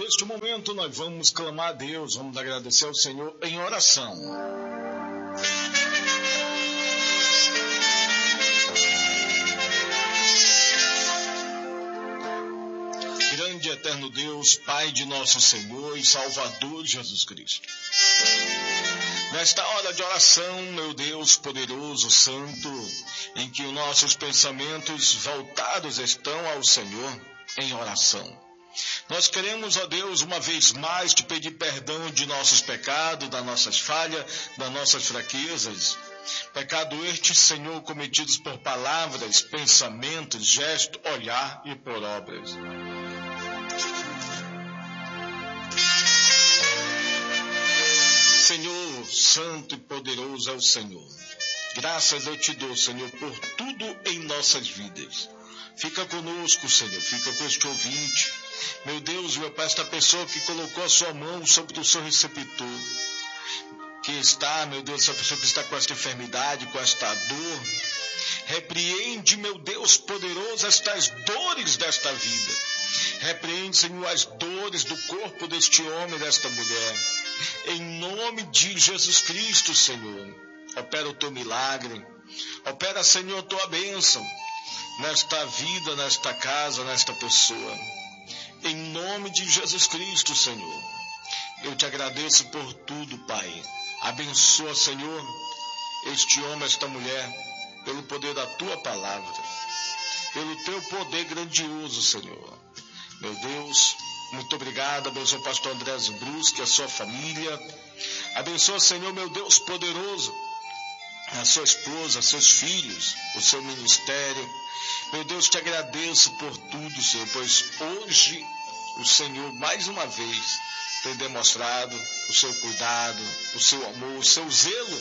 Neste momento nós vamos clamar a Deus, vamos agradecer ao Senhor em oração. Grande e eterno Deus, Pai de nosso Senhor e Salvador Jesus Cristo. Nesta hora de oração, meu Deus poderoso, santo, em que os nossos pensamentos voltados estão ao Senhor em oração. Nós queremos, ó Deus, uma vez mais te pedir perdão de nossos pecados, das nossas falhas, das nossas fraquezas. Pecado este, Senhor, cometidos por palavras, pensamentos, gestos, olhar e por obras. Senhor, santo e poderoso é o Senhor. Graças eu te dou, Senhor, por tudo em nossas vidas. Fica conosco, Senhor, fica com este ouvinte. Meu Deus, meu Pai, esta pessoa que colocou a sua mão sobre o seu receptor, que está, meu Deus, essa pessoa que está com esta enfermidade, com esta dor, repreende, meu Deus poderoso, estas dores desta vida. Repreende, Senhor, as dores do corpo deste homem, desta mulher. Em nome de Jesus Cristo, Senhor, opera o teu milagre, opera, Senhor, a tua bênção nesta vida, nesta casa, nesta pessoa. Em nome de Jesus Cristo, Senhor, eu te agradeço por tudo, Pai. Abençoa, Senhor, este homem, esta mulher, pelo poder da tua palavra, pelo teu poder grandioso, Senhor. Meu Deus, muito obrigado. Abençoa o pastor André Zimbruschi, a sua família. Abençoa, Senhor, meu Deus poderoso, a sua esposa, seus filhos, o seu ministério. Meu Deus, te agradeço por tudo, Senhor, pois hoje o Senhor, mais uma vez, tem demonstrado o seu cuidado, o seu amor, o seu zelo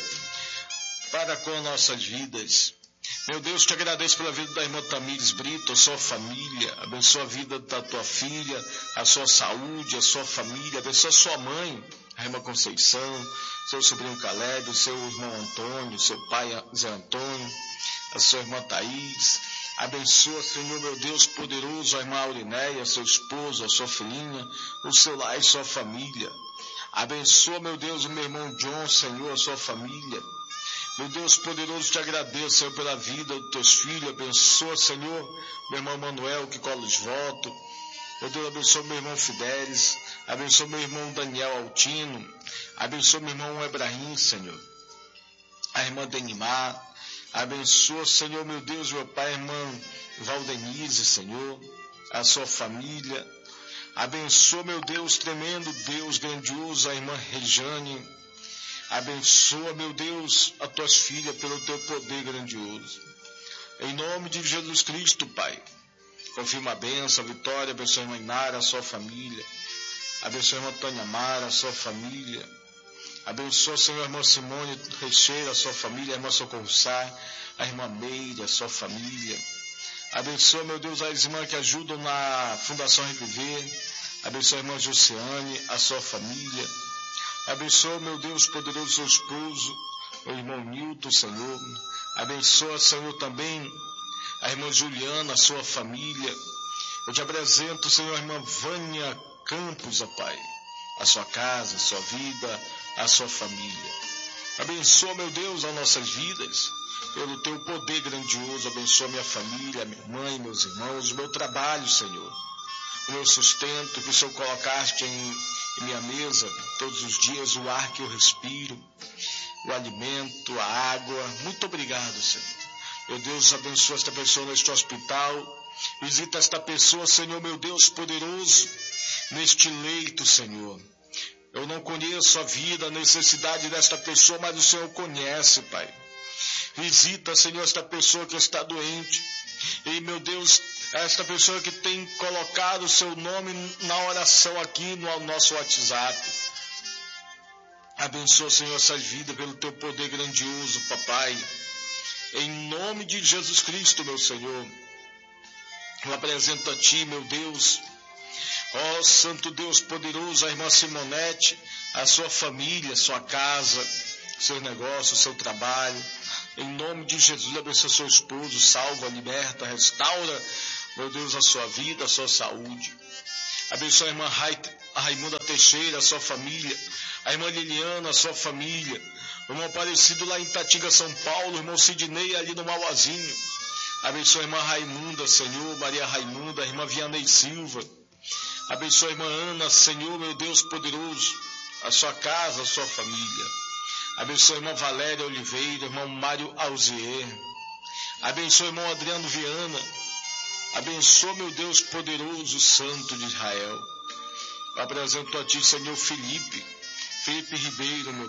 para com nossas vidas. Meu Deus, te agradeço pela vida da irmã Tamires Brito, a sua família. Abençoa a vida da tua filha, a sua saúde, a sua família. Abençoa a sua mãe, a irmã Conceição, seu sobrinho Caleb, o seu irmão Antônio, seu pai Zé Antônio, a sua irmã Thaís. Abençoa, Senhor, meu Deus poderoso, a irmã Aurinéia, seu esposo, a sua filhinha, o seu lar e sua família. Abençoa, meu Deus, o meu irmão John, Senhor, a sua família. Meu Deus poderoso, te agradeço, Senhor, pela vida dos teus filhos. Abençoa, Senhor, meu irmão Manuel, que cola os votos. Meu Deus, abençoa meu irmão Fidelis. Abençoa meu irmão Daniel Altino. Abençoa meu irmão Ebrahim, Senhor. A irmã Denimar. Abençoa, Senhor, meu Deus, meu Pai, a irmã Valdenise, Senhor, a sua família. Abençoa, meu Deus, tremendo Deus, grandioso, a irmã Rejane. Abençoa, meu Deus, as tuas filhas pelo teu poder grandioso. Em nome de Jesus Cristo, Pai, confirma a bênção, a vitória. Abençoa a irmã Inara, a sua família. Abençoa a irmã Tânia Mara, a sua família. Abençoa, Senhor, a irmã Simone Recheira, a sua família, a irmã Socorro Sá, a irmã Meire, a sua família. Abençoa, meu Deus, as irmãs que ajudam na Fundação Reviver. Abençoa a irmã Josiane, a sua família. Abençoa, meu Deus poderoso, seu esposo, o irmão Nilton, Senhor. Abençoa, Senhor, também a irmã Juliana, a sua família. Eu te apresento, Senhor, a irmã Vânia Campos, ó Pai, a sua casa, a sua vida, a sua família. Abençoa, meu Deus, as nossas vidas, pelo teu poder grandioso. Abençoa minha família, minha mãe, meus irmãos, o meu trabalho, Senhor, o meu sustento que o Senhor colocaste em minha mesa todos os dias, o ar que eu respiro, o alimento, a água. Muito obrigado, Senhor. Meu Deus, abençoa esta pessoa neste hospital. Visita esta pessoa, Senhor, meu Deus poderoso, neste leito, Senhor. Eu não conheço a vida, a necessidade desta pessoa, mas o Senhor conhece, Pai. Visita, Senhor, esta pessoa que está doente. E, meu Deus, esta pessoa que tem colocado o seu nome na oração aqui no nosso WhatsApp. Abençoa, Senhor, essas vidas pelo teu poder grandioso, papai. Em nome de Jesus Cristo, meu Senhor, eu apresento a Ti, meu Deus, ó Santo Deus poderoso, a irmã Simonete, a sua família, a sua casa, seus negócios, seu trabalho. Em nome de Jesus, abençoa seu esposo, salva, liberta, restaura, meu Deus, a sua vida, a sua saúde. Abençoa a irmã a Raimunda Teixeira, a sua família, a irmã Liliana, a sua família, o irmão Aparecido lá em Tatiga, São Paulo, o irmão Sidney ali no Mauazinho. Abençoa a irmã Raimunda, Senhor, Maria Raimunda, a irmã Vianney Silva. Abençoa a irmã Ana, Senhor, meu Deus poderoso, a sua casa, a sua família. Abençoa a irmã Valéria Oliveira, irmão Mário Alzier. Abençoa o irmão Adriano Viana. Abençoa, meu Deus poderoso, Santo de Israel. Eu apresento a ti, Senhor, Felipe Ribeiro, meu